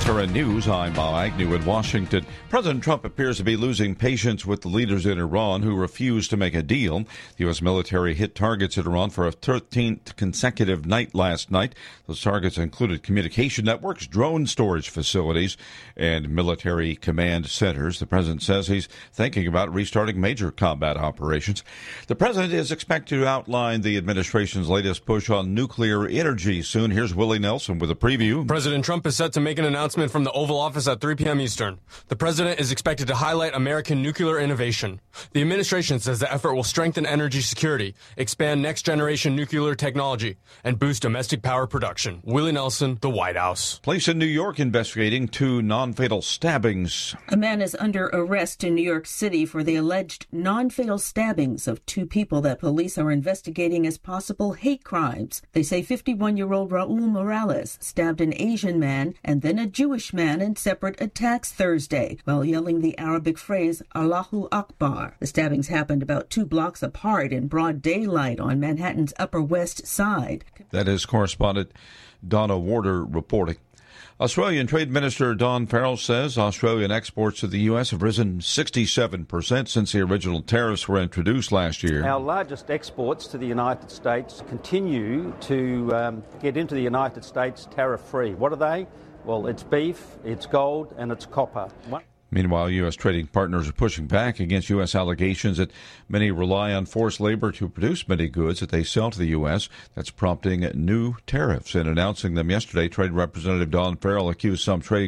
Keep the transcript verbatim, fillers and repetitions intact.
R N News, I'm Bob Agnew in Washington. President Trump appears to be losing patience with the leaders in Iran who refuse to make a deal. The U S military hit targets in Iran for a thirteenth consecutive night last night. Those targets included communication networks, drone storage facilities, and military command centers. The president says he's thinking about restarting major combat operations. The president is expected to outline the administration's latest push on nuclear energy soon. Here's Willie Nelson with a preview. President Trump is set to make an announcement from the Oval Office at three p.m. Eastern. The president is expected to highlight American nuclear innovation. The administration says the effort will strengthen energy security, expand next-generation nuclear technology, and boost domestic power production. Willie Nelson, the White House. Police in New York investigating two non-fatal stabbings. A man is under arrest in New York City for the alleged non-fatal stabbings of two people that police are investigating as possible hate crimes. They say fifty-one-year-old Raul Morales stabbed an Asian man and then a Jewish man in separate attacks Thursday while yelling the Arabic phrase Allahu Akbar. The stabbings happened about two blocks apart in broad daylight on Manhattan's Upper West Side. That is correspondent Donna Warder reporting. Australian Trade Minister Don Farrell says Australian exports to the U S have risen sixty-seven percent since the original tariffs were introduced last year. Our largest exports to the United States continue to um, get into the United States tariff-free. What are they? Well, it's beef, it's gold, and it's copper. One- Meanwhile, U S trading partners are pushing back against U S allegations that many rely on forced labor to produce many goods that they sell to the U S. That's prompting new tariffs. In announcing them yesterday, Trade Representative Don Farrell accused some trading